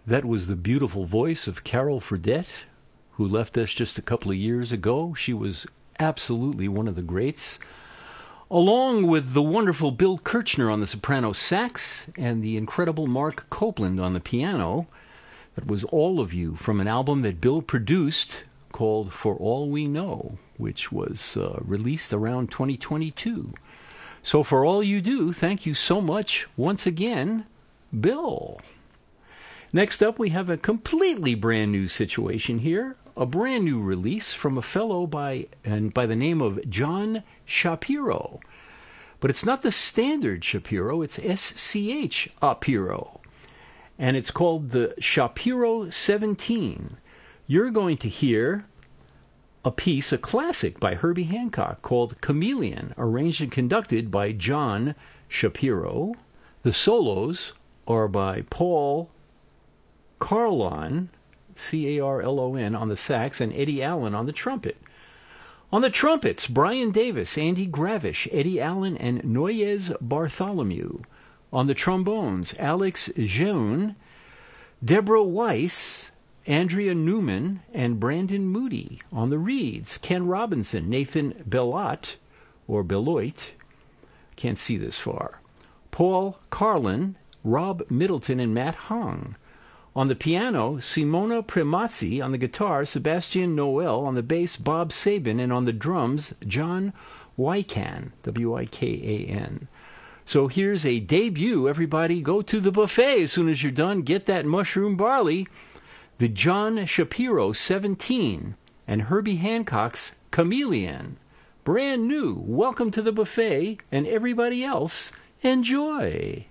That was the beautiful voice of Carol Fredette, who left us just a couple of years ago. She was absolutely one of the greats, along with the wonderful Bill Kirchner on the soprano sax and the incredible Mark Copeland on the piano. That was All of You from an album that Bill produced called For All We Know, which was released around 2022. So for all you do, thank you so much once again, Bill. Next up, we have a completely brand new situation here, a brand new release from a fellow by the name of John Shapiro. But it's not the standard Shapiro, it's SCH Apiro. And it's called the Shapiro 17. You're going to hear a piece, a classic by Herbie Hancock called Chameleon, arranged and conducted by John Shapiro. The solos are by Paul Carlon, C-A-R-L-O-N, on the sax, and Eddie Allen on the trumpet. On the trumpets, Brian Davis, Andy Gravish, Eddie Allen, and Noyes Bartholomew. On the trombones, Alex Jeune, Deborah Weiss, Andrea Newman, and Brandon Moody. On the reeds, Ken Robinson, Nathan Beloit, or Beloit, can't see this far, Paul Carlin, Rob Middleton, and Matt Hong. On the piano, Simona Primazzi. On the guitar, Sebastian Noel. On the bass, Bob Sabin. And on the drums, John Wykan, W-I-K-A-N. So here's a debut. Everybody go to the buffet as soon as you're done. Get that mushroom barley. The John Shapiro 17 and Herbie Hancock's Chameleon. Brand new. Welcome to the buffet, and everybody else, enjoy.